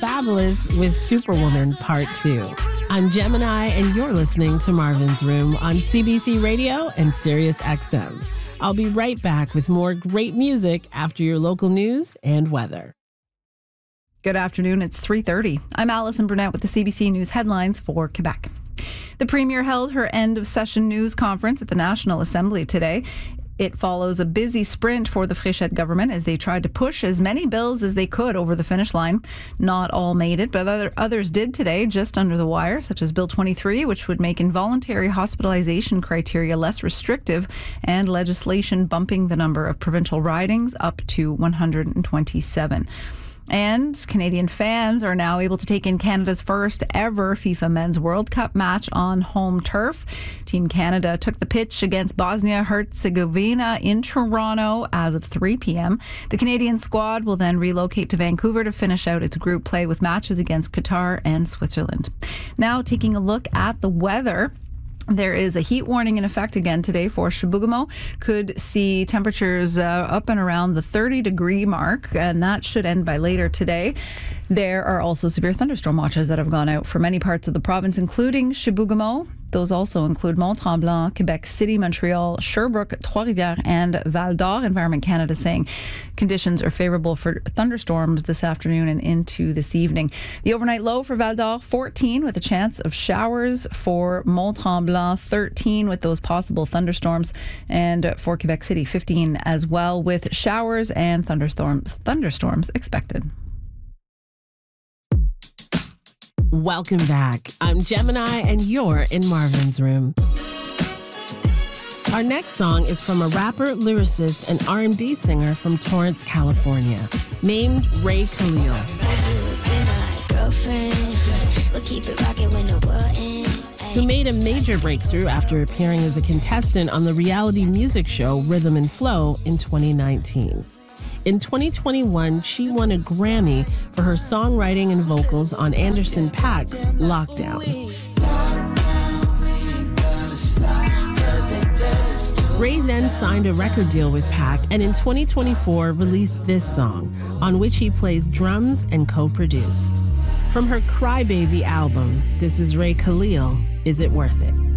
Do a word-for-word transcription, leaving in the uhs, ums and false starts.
Fabulous with Superwoman Part two. I'm Gemini, and you're listening to Marvin's Room on C B C Radio and Sirius X M. I'll be right back with more great music after your local news and weather. Good afternoon. It's three thirty. I'm Alison Burnett with the C B C News headlines for Quebec. The Premier held her end-of-session news conference at the National Assembly today. It follows a busy sprint for the Fréchette government as they tried to push as many bills as they could over the finish line. Not all made it, but other, others did today, just under the wire, such as Bill twenty-three, which would make involuntary hospitalization criteria less restrictive, and legislation bumping the number of provincial ridings up to one hundred twenty-seven. And Canadian fans are now able to take in Canada's first ever FIFA Men's World Cup match on home turf. Team Canada took the pitch against Bosnia-Herzegovina in Toronto as of three p.m. The Canadian squad will then relocate to Vancouver to finish out its group play with matches against Qatar and Switzerland. Now taking a look at the weather. There is a heat warning in effect again today for Chibougamau. Could see temperatures uh, up and around the thirty degree mark, and that should end by later today. There are also severe thunderstorm watches that have gone out for many parts of the province, including Chibougamau. Those also include Mont-Tremblant, Quebec City, Montreal, Sherbrooke, Trois-Rivières, and Val-d'Or. Environment Canada saying conditions are favorable for thunderstorms this afternoon and into this evening. The overnight low for Val-d'Or, fourteen, with a chance of showers. For Mont-Tremblant, thirteen, with those possible thunderstorms. And for Quebec City, fifteen as well, with showers and thunderstorms, thunderstorms expected. Welcome back. I'm Gemini, and you're in Marvin's Room. Our next song is from a rapper, lyricist, and R and B singer from Torrance, California, named Ray Khalil. Who made a major breakthrough after appearing as a contestant on the reality music show Rhythm and Flow in twenty nineteen. In twenty twenty-one, she won a Grammy for her songwriting and vocals on Anderson .Paak's Lockdown. Ray then signed a record deal with Paak, and in twenty twenty-four released this song, on which he plays drums and co-produced. From her Crybaby album, this is Ray Khalil, Is It Worth It?